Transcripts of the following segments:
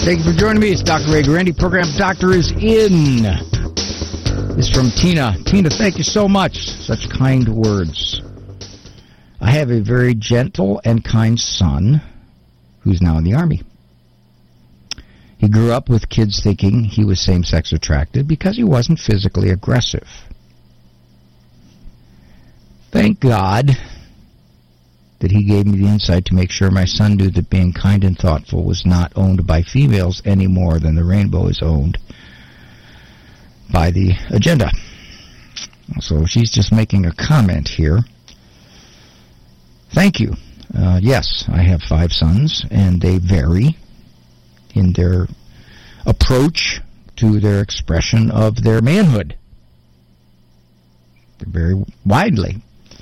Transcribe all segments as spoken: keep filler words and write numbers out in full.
Thank you for joining me. It's Doctor Ray Guarendi. Program Doctor is in. This is from Tina. Tina, thank you so much. Such kind words. I have a very gentle and kind son who's now in the Army. He grew up with kids thinking he was same-sex attracted because he wasn't physically aggressive. Thank God that he gave me the insight to make sure my son knew that being kind and thoughtful was not owned by females any more than the rainbow is owned by the agenda. So she's just making a comment here. Thank you. Uh, yes, I have five sons, and they vary in their approach to their expression of their manhood. Very widely.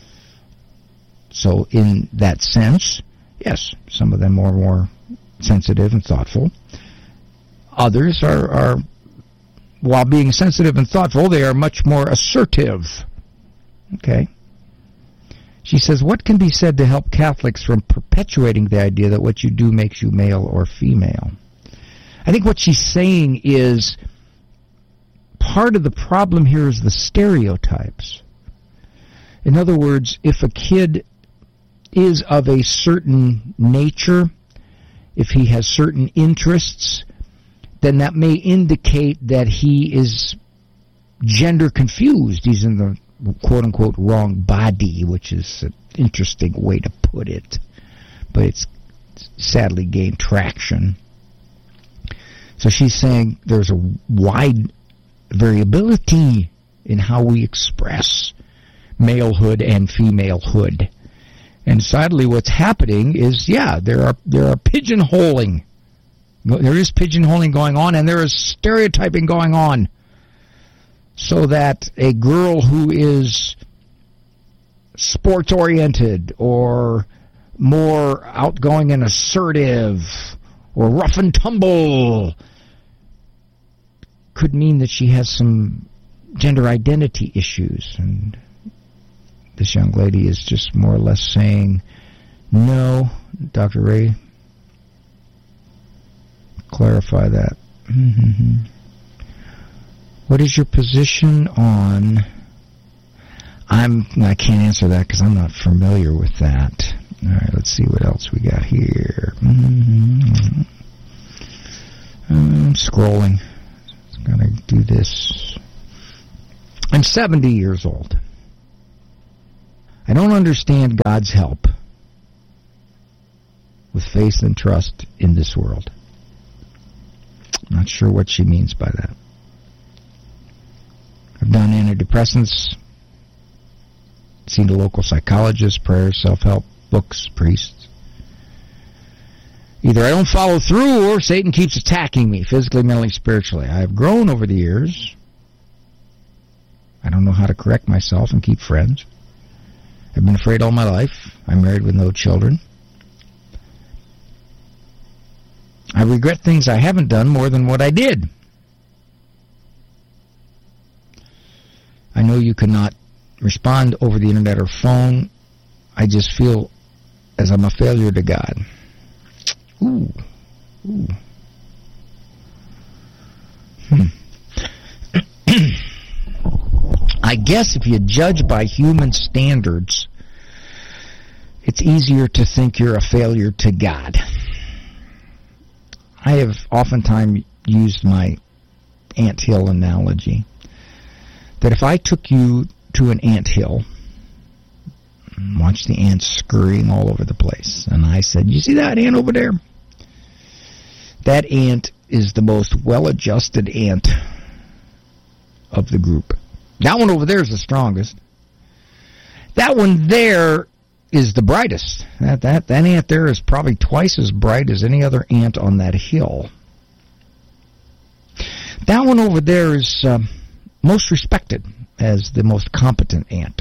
So in that sense, yes, some of them are more sensitive and thoughtful. Others are, are, while being sensitive and thoughtful, they are much more assertive. Okay. She says, what can be said to help Catholics from perpetuating the idea that what you do makes you male or female? I think what she's saying is part of the problem here is the stereotypes. In other words, if a kid is of a certain nature, if he has certain interests, then that may indicate that he is gender confused. He's in the quote-unquote wrong body, which is an interesting way to put it, but it's sadly gained traction. So she's saying there's a wide variability in how we express malehood and femalehood. And sadly what's happening is, yeah, there are there are pigeonholing. There is pigeonholing going on, and there is stereotyping going on. So that a girl who is sports-oriented or more outgoing and assertive or rough and tumble could mean that she has some gender identity issues. And this young lady is just more or less saying, no, Doctor Ray, clarify that. Mm-hmm. What is your position on... I'm, I can't answer that because I'm not familiar with that. All right, let's see what else we got here. Mm-hmm. I'm scrolling. I'm going to do this. I'm seventy years old. I don't understand God's help with faith and trust in this world. I'm not sure what she means by that. I've done antidepressants, seen a local psychologist, prayers, self-help, books, priests. Either I don't follow through or Satan keeps attacking me physically, mentally, spiritually. I have grown over the years. I don't know how to correct myself and keep friends. I've been afraid all my life. I'm married with no children. I regret things I haven't done more than what I did. I know you cannot respond over the internet or phone. I just feel as I'm a failure to God. Ooh. Ooh. Hmm. I guess if you judge by human standards, it's easier to think you're a failure to God. I have oftentimes used my anthill analogy. That if I took you to an anthill, watch the ants scurrying all over the place, and I said, you see that ant over there? That ant is the most well-adjusted ant of the group. That one over there is the strongest. That one there is the brightest. That, that, that ant there is probably twice as bright as any other ant on that hill. That one over there is... Um, most respected as the most competent ant.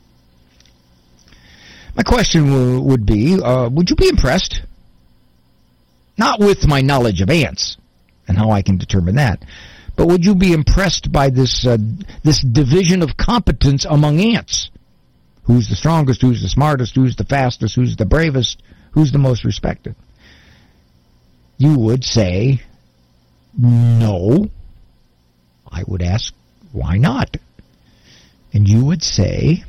My question w- would be, uh, would you be impressed? Not with my knowledge of ants and how I can determine that, but would you be impressed by this uh, this division of competence among ants? Who's the strongest, who's the smartest, who's the fastest, who's the bravest, who's the most respected? You would say no. I would ask, why not? And you would say,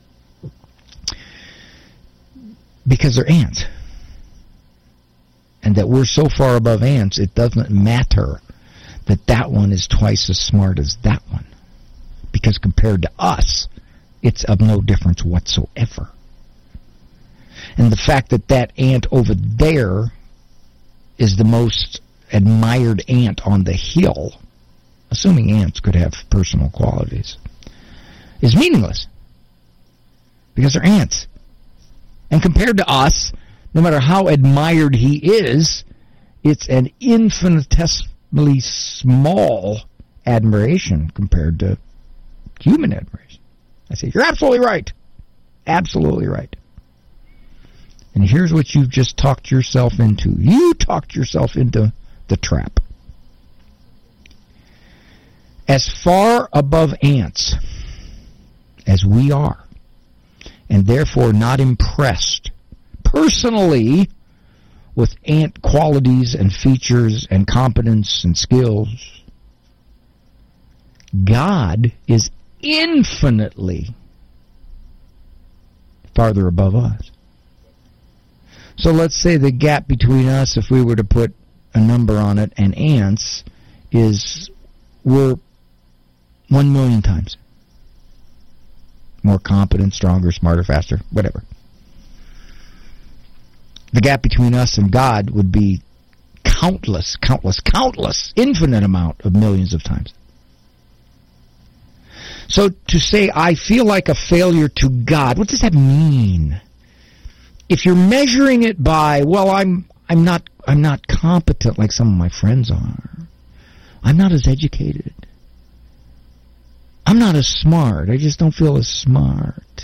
because they're ants. And that we're so far above ants, it doesn't matter that that one is twice as smart as that one. Because compared to us, it's of no difference whatsoever. And the fact that that ant over there is the most admired ant on the hill, assuming ants could have personal qualities, is meaningless. Because they're ants. And compared to us, no matter how admired he is, it's an infinitesimally small admiration compared to human admiration. I say, you're absolutely right. Absolutely right. And here's what you've just talked yourself into. You talked yourself into the trap. As far above ants as we are, and therefore not impressed personally with ant qualities and features and competence and skills, God is infinitely farther above us. So let's say the gap between us, if we were to put a number on it, and ants, is we're one million times more competent, stronger, smarter, faster, whatever. The gap between us and God would be countless, countless, countless, infinite amount of millions of times. So to say, I feel like a failure to God, what does that mean? If you're measuring it by, well, I'm I'm not I'm not competent like some of my friends are. I'm not as educated. I'm not as smart. I just don't feel as smart.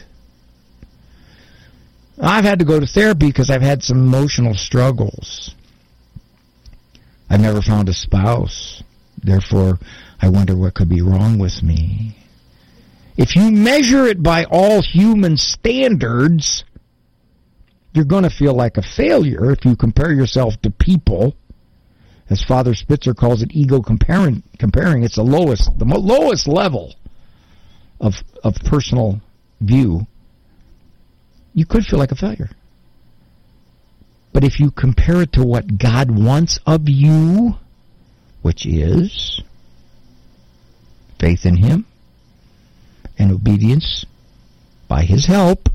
I've had to go to therapy because I've had some emotional struggles. I've never found a spouse. Therefore, I wonder what could be wrong with me. If you measure it by all human standards, you're going to feel like a failure if you compare yourself to people. As Father Spitzer calls it, ego comparing. Comparing, it's the lowest, the mo- lowest level of of personal view. You could feel like a failure. But if you compare it to what God wants of you, which is faith in Him and obedience by His help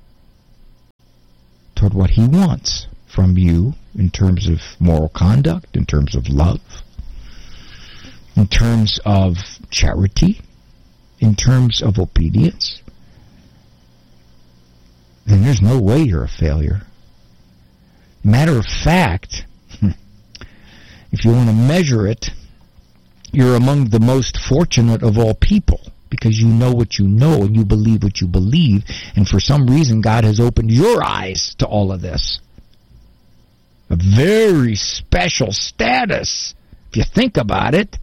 toward what He wants from you in terms of moral conduct, in terms of love, in terms of charity, in terms of obedience, then there's no way you're a failure. Matter of fact, if you want to measure it, you're among the most fortunate of all people, because you know what you know and you believe what you believe, and for some reason God has opened your eyes to all of this. A very special status, if you think about it.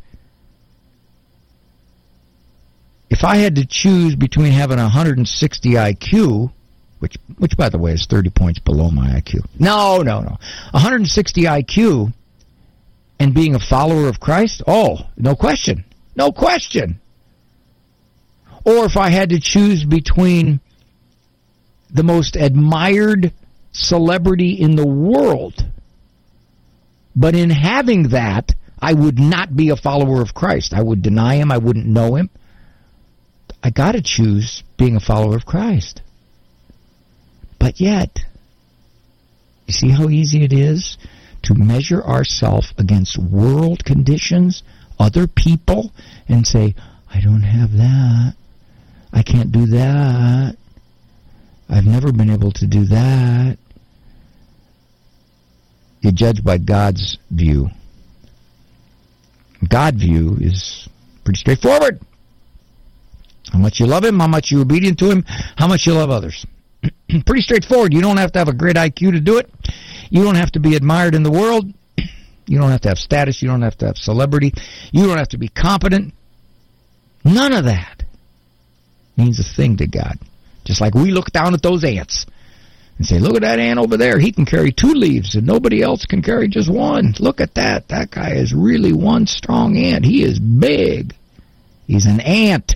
If I had to choose between having a one hundred sixty I Q, which, which by the way is thirty points below my I Q. No, no, no. one hundred sixty I Q and being a follower of Christ? Oh, no question. No question. Or if I had to choose between the most admired celebrity in the world, but in having that, I would not be a follower of Christ. I would deny Him. I wouldn't know Him. I got to choose being a follower of Christ. But yet, you see how easy it is to measure ourselves against world conditions, other people, and say, I don't have that. I can't do that. I've never been able to do that. You judge by God's view. God's view is pretty straightforward. How much you love Him, how much you're obedient to Him, how much you love others. Pretty straightforward. You don't have to have a great I Q to do it. You don't have to be admired in the world. You don't have to have status. You don't have to have celebrity. You don't have to be competent. None of that means a thing to God. Just like we look down at those ants and say, look at that ant over there. He can carry two leaves and nobody else can carry just one. Look at that. That guy is really one strong ant. He is big. He's an ant.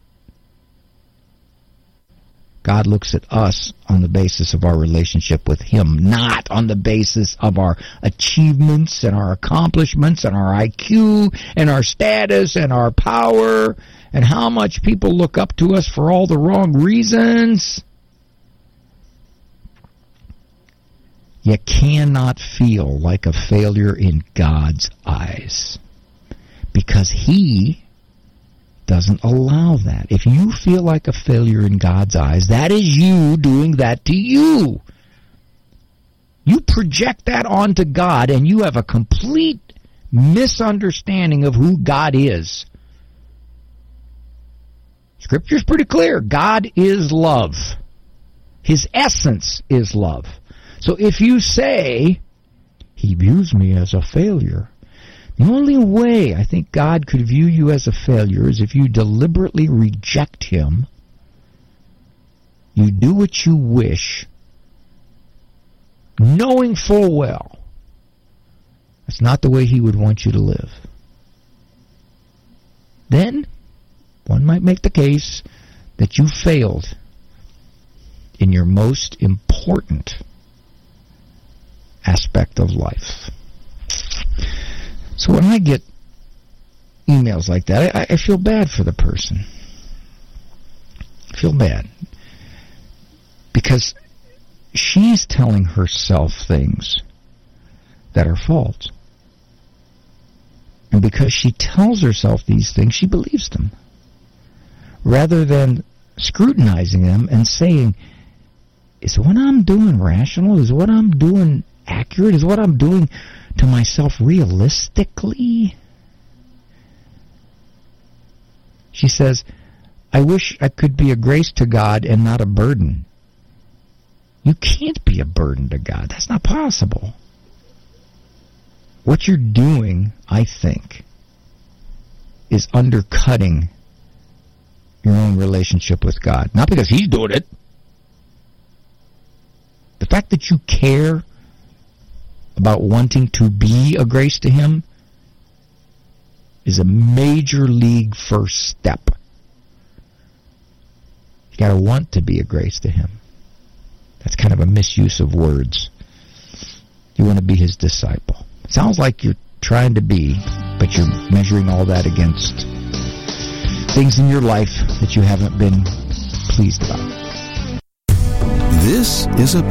God looks at us on the basis of our relationship with Him, not on the basis of our achievements and our accomplishments and our I Q and our status and our power and how much people look up to us for all the wrong reasons. You cannot feel like a failure in God's eyes because He doesn't allow that. If you feel like a failure in God's eyes, that is you doing that to you. You project that onto God and you have a complete misunderstanding of who God is. Scripture's pretty clear. God is love. His essence is love. So if you say, He views me as a failure, the only way I think God could view you as a failure is if you deliberately reject Him, you do what you wish, knowing full well that's not the way He would want you to live. Then, one might make the case that you failed in your most important aspect of life. So when I get emails like that, I, I feel bad for the person. I feel bad. Because she's telling herself things that are false. And because she tells herself these things, she believes them. Rather than scrutinizing them and saying, is what I'm doing rational? Is what I'm doing accurate? Is what I'm doing to myself realistically? She says, I wish I could be a grace to God and not a burden. You can't be a burden to God. That's not possible. What you're doing, I think, is undercutting your own relationship with God. Not because He's doing it. The fact that you care about wanting to be a grace to Him is a major league first step. You got to want to be a grace to Him. That's kind of a misuse of words. You want to be His disciple. Sounds like you're trying to be, but you're measuring all that against things in your life that you haven't been pleased about. This is a